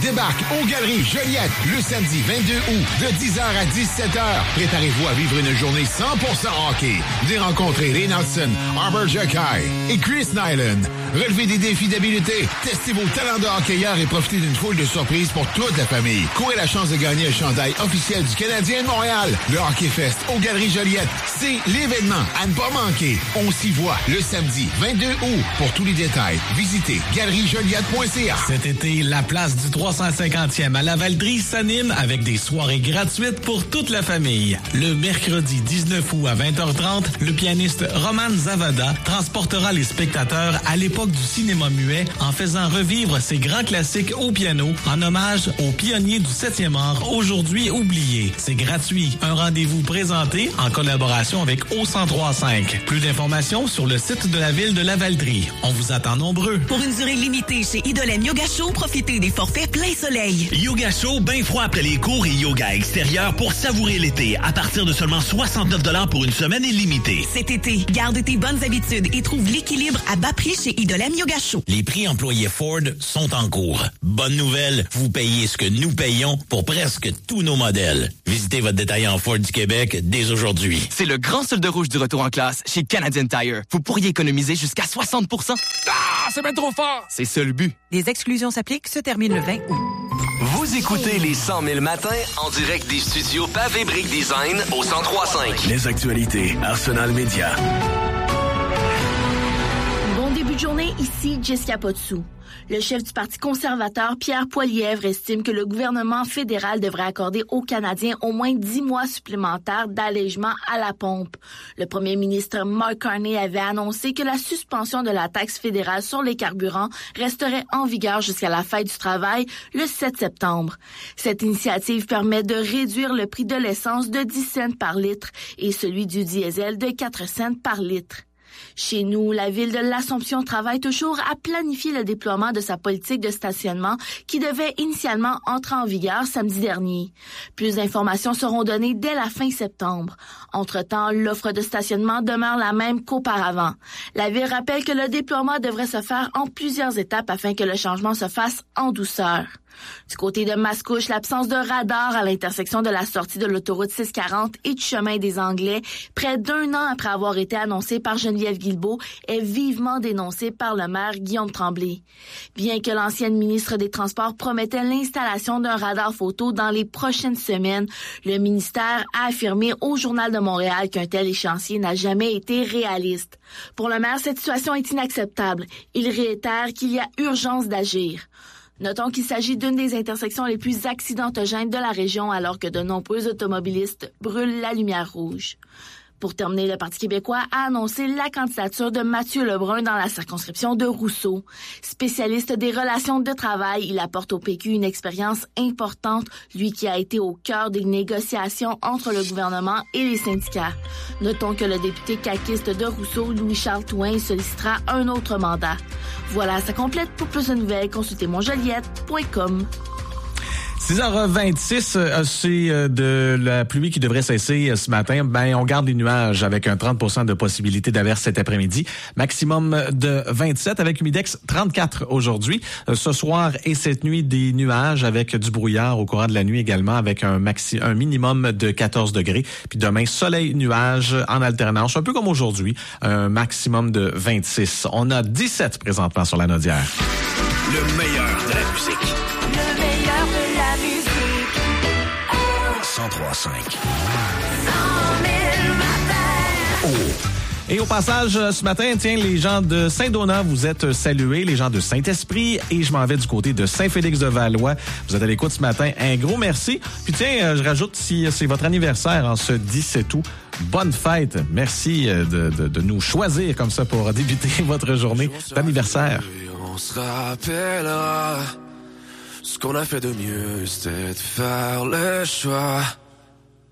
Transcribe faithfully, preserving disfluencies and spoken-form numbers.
débarque aux Galeries Joliette le samedi vingt-deux août de dix heures à dix-sept heures. Préparez-vous à vivre une journée cent pour cent hockey. Venez rencontrer Ray Nelson, Arbor Jackay et Chris Nyland. Relevez des défis d'habileté, testez vos talents de hockeyeur et profitez d'une foule de surprises pour toute la famille. Courez la chance de gagner un chandail officiel du Canadien de Montréal. Le Hockey Fest aux Galeries Joliette, c'est l'événement à ne pas manquer. On s'y voit le samedi vingt-deux août. Pour tous les détails, visitez galerie joliette point c a. Cet été, la place du trois cent cinquantième à Laval-Drie s'anime avec des soirées gratuites pour toute la famille. Le mercredi dix-neuf août à vingt heures trente, le pianiste Roman Zavada transportera les spectateurs à l'époque du cinéma muet en faisant revivre ses grands classiques au piano en hommage aux pionniers du septième art aujourd'hui oubliés. C'est gratuit. Un rendez-vous présenté en collaboration avec O cent trois cinq. Plus d'informations sur le site de la ville de Laval-Drie. On vous attend nombreux. Pour une durée limitée chez Idolène Yoga Show, profitez des forfaits plein soleil. Yoga Show, bien froid après les cours et yoga extérieur pour savourer l'été à partir de seulement soixante-neuf dollars pour une semaine illimitée. Cet été, garde tes bonnes habitudes et trouve l'équilibre à bas prix chez Idolène Yoga Show. Les prix employés Ford sont en cours. Bonne nouvelle, vous payez ce que nous payons pour presque tous nos modèles. Visitez votre détaillant Ford du Québec dès aujourd'hui. C'est le grand solde rouge du retour en classe chez Canadian Tire. Vous pourriez économiser jusqu'à soixante pour cent. Ah, c'est bien trop fort! C'est ça le but. Les exclusions s'appliquent, se termine le vingt août. Vous écoutez les cent mille matins en direct des studios Pavé Brick Design au cent trois cinq. Les actualités, Arsenal Média. Bon début de journée, ici Jessica Potsou. Le chef du Parti conservateur, Pierre Poilievre, estime que le gouvernement fédéral devrait accorder aux Canadiens au moins dix mois supplémentaires d'allègement à la pompe. Le premier ministre Mark Carney avait annoncé que la suspension de la taxe fédérale sur les carburants resterait en vigueur jusqu'à la fête du travail le sept septembre. Cette initiative permet de réduire le prix de l'essence de dix cents par litre et celui du diesel de quatre cents par litre. Chez nous, la ville de l'Assomption travaille toujours à planifier le déploiement de sa politique de stationnement qui devait initialement entrer en vigueur samedi dernier. Plus d'informations seront données dès la fin septembre. Entre-temps, l'offre de stationnement demeure la même qu'auparavant. La ville rappelle que le déploiement devrait se faire en plusieurs étapes afin que le changement se fasse en douceur. Du côté de Mascouche, l'absence de radar à l'intersection de la sortie de l'autoroute six cent quarante et du chemin des Anglais, près d'un an après avoir été annoncé par Geneviève Guilbeault, est vivement dénoncée par le maire Guillaume Tremblay. Bien que l'ancienne ministre des Transports promettait l'installation d'un radar photo dans les prochaines semaines, le ministère a affirmé au Journal de Montréal qu'un tel échéancier n'a jamais été réaliste. Pour le maire, cette situation est inacceptable. Il réitère qu'il y a urgence d'agir. Notons qu'il s'agit d'une des intersections les plus accidentogènes de la région alors que de nombreux automobilistes brûlent la lumière rouge. Pour terminer, le Parti québécois a annoncé la candidature de Mathieu Lebrun dans la circonscription de Rousseau. Spécialiste des relations de travail, il apporte au P Q une expérience importante, lui qui a été au cœur des négociations entre le gouvernement et les syndicats. Notons que le député caquiste de Rousseau, Louis-Charles Touin, sollicitera un autre mandat. Voilà, ça complète. Pour plus de nouvelles, consultez monjoliette point com. six heures vingt-six, c'est de la pluie qui devrait cesser ce matin. Ben, on garde les nuages avec un trente pour cent de possibilité d'averse cet après-midi. Maximum de vingt-sept avec humidex trente-quatre aujourd'hui. Ce soir et cette nuit, des nuages avec du brouillard au courant de la nuit également avec un maxi, un minimum de quatorze degrés. Puis demain, soleil, nuages en alternance, un peu comme aujourd'hui, un maximum de vingt-six. On a dix-sept présentement sur la Naudière. Le meilleur de la musique. Le meilleur de la musique. cent trois cinq. Oh. Et au passage, ce matin, tiens, les gens de Saint-Donat, vous êtes salués, les gens de Saint-Esprit, et je m'en vais du côté de Saint-Félix-de-Valois. Vous êtes à l'écoute ce matin. Un gros merci. Puis tiens, je rajoute, si c'est votre anniversaire en ce dix-sept août, bonne fête. Merci de, de, de nous choisir comme ça pour débuter votre journée d'anniversaire. On se rappellera, ce qu'on a fait de mieux, c'était de faire le choix